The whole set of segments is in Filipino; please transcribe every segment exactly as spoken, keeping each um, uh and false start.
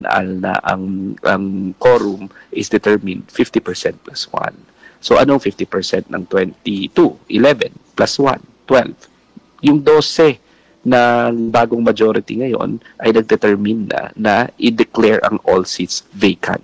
al na ang ang quorum is determined fifty percent plus one. So anong fifty percent ng twenty-two? eleven plus one, twelve. Yung twelve na bagong majority ngayon ay nag-determine na na i-declare ang all seats vacant.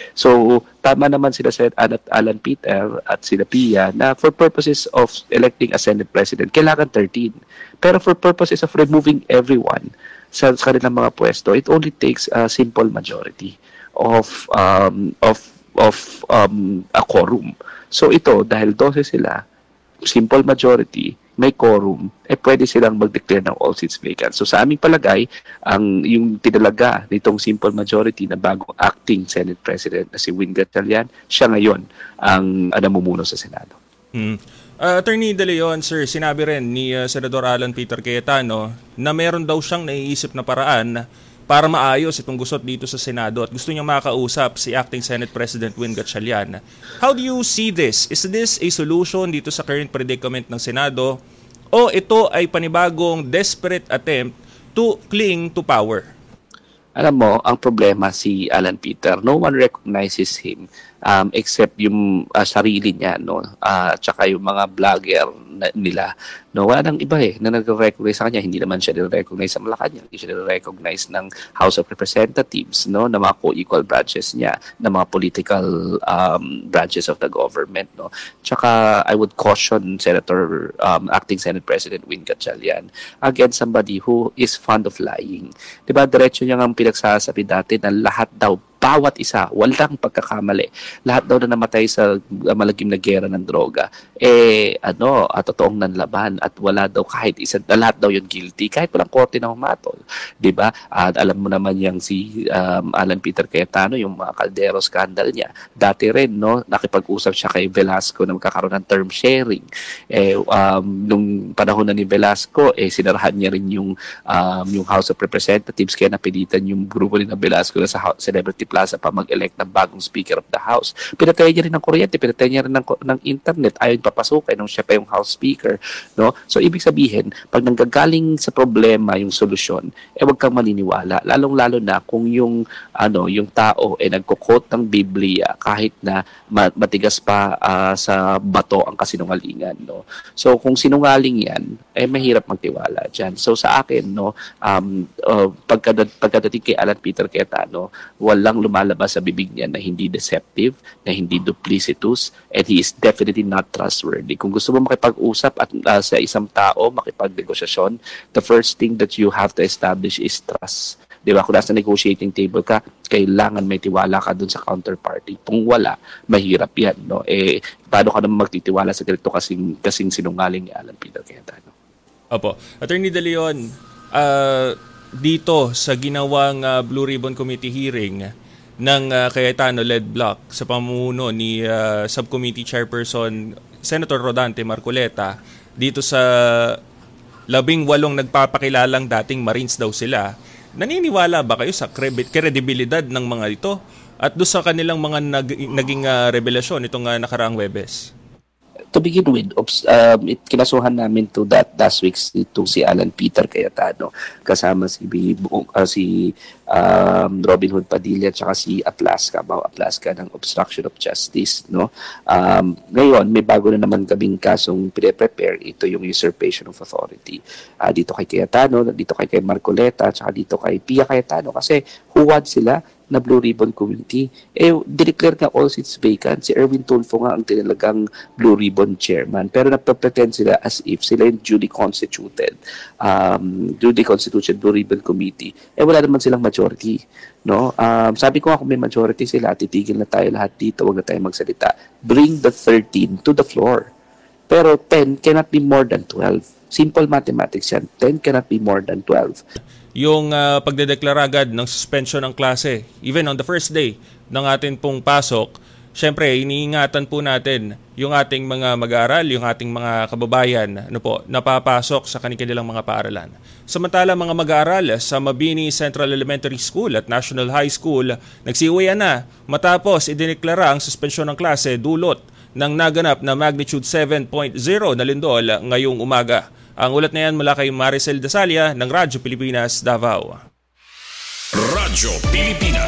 So tama naman sila Sen at Alan Peter at sila Pia na for purposes of electing a Senate President, kailangan thirteen. Pero for purposes of removing everyone sa kanilang mga pwesto, it only takes a simple majority of um, of of um, a quorum. So ito, dahil twelve sila, simple majority, may quorum, eh pwede silang mag-declare ng all seats vacant. So sa aming palagay, ang yung tinalaga nitong simple majority na bagong acting Senate President na si Win Gatchalian, siya ngayon ang uh, namumuno sa Senado. Hmm. Uh, Attorney De Leon, sir, sinabi rin ni uh, Senador Alan Peter Cayetano na meron daw siyang naiisip na paraan para maayos itong gusot dito sa Senado at gusto niyang makausap si Acting Senate President Win Gatchalian. How do you see this? Is this a solution dito sa current predicament ng Senado o ito ay panibagong desperate attempt to cling to power? Alam mo, ang problema si Alan Peter, no one recognizes him um, except yung uh, sarili niya, no? Uh, at saka yung mga vlogger na, nila. No, wala nang iba eh na nag-recognize sa kanya. Hindi naman siya nire-recognize sa Malacanang. Hindi siya nire-recognize ng House of Representatives, no, na mga co-equal branches niya, na mga political um, branches of the government, no. Tsaka I would caution Senator um, Acting Senate President Win Gatchalian against somebody who is fond of lying. 'Di ba? Diretso niya ang pinagsasabi dati na lahat daw, bawat isa, walang pagkakamali. Lahat daw na namatay sa uh, malagim na gera ng droga, eh, ano, at totoong nanlaban at wala daw kahit isa, lahat daw yung guilty, kahit walang korte na humatol. Diba? At alam mo naman yung si um, Alan Peter Cayetano, yung mga Caldero scandal niya. Dati rin, no, nakipag-usap siya kay Velasco na magkakaroon ng term sharing. Eh, um, nung panahon na ni Velasco, eh, sinarahan niya rin yung, um, yung House of Representatives, kaya napilitan yung grupo ni na Velasco na sa Celebrity Plaza pa mag-elect ng bagong Speaker of the House. Pinatay niya rin ng kuryente, pinatay niya rin ng, ng internet, ayaw papasukin nung siya pa yung House Speaker. No? So, ibig sabihin, pag nanggagaling sa problema yung solusyon, eh wag kang maniniwala. Lalong-lalo na kung yung, ano, yung tao eh nagko-quote ng Biblia kahit na matigas pa uh, sa bato ang kasinungalingan. No? So, kung sinungaling yan, eh mahirap magtiwala dyan. So, sa akin, no, um, uh, pagkadat, pagkadating kay Alan Peter Cayetano, walang lumalabas sa bibig niya na hindi deceptive, na hindi duplicitous, and he is definitely not trustworthy. Kung gusto mo makipag-usap at uh, sa isang tao, makipag-negosasyon, the first thing that you have to establish is trust. Di ba? Kung nasa negotiating table ka, kailangan may tiwala ka dun sa counterparty. Kung wala, mahirap yan. No? Eh, paano ka naman magtitiwala sa ganito kasing, kasing sinungaling ni Alan Peter Cayetano? Opo. Attorney De Leon, uh, dito sa ginawang uh, Blue Ribbon Committee hearing ng uh, Cayetano-led block sa pamumuno ni uh, Subcommittee Chairperson Senator Rodante Marcoleta, dito sa labing walong nagpapakilalang dating Marines daw sila, naniniwala ba kayo sa kredibilidad ng mga ito at doon sa kanilang mga nag, naging uh, revelasyon itong uh, nakaraang Webes? To begin with, um, it, kinasuhan namin to that last week to si Alan Peter Cayetano kasama si uh, si um, Robin Hood Padilla at saka si Aplasca, Bao Aplasca ng obstruction of justice, no. Um, ngayon may bago na naman kaming kasong pre-prepare, ito yung usurpation of authority. Uh, dito kay Cayetano, dito kay kay Marcoleta, at saka dito kay Pia Cayetano kasi huwad sila na Blue Ribbon Committee. Eh, dineclare nga all seats vacant. Si Erwin Tulfo nga ang tinalagang Blue Ribbon Chairman. Pero nagpa-pretend sila as if sila yung duly constituted, um, duly constituted Blue Ribbon Committee. Eh, wala naman silang majority. No? Um, sabi ko nga kung may majority sila, titigil na tayo lahat dito, wag na tayo magsalita. Bring the thirteen to the floor. Pero ten cannot be more than twelve. Simple mathematics yan. ten cannot be more than twelve. Yung uh, pagdedeklara agad ng suspension ng klase, even on the first day ng ating pong pasok, syempre, iniingatan po natin yung ating mga mag-aaral, yung ating mga kababayan, ano po, napapasok sa kanilang mga paaralan. Samantala, mga mag-aaral sa Mabini Central Elementary School at National High School, nagsiuwian na matapos idineklara ang suspensyon ng klase dulot ng naganap na magnitude seven point zero na lindol ngayong umaga. Ang ulat na yan mula kay Maricel Dasalia ng Radyo Pilipinas, Davao. Radyo Pilipinas.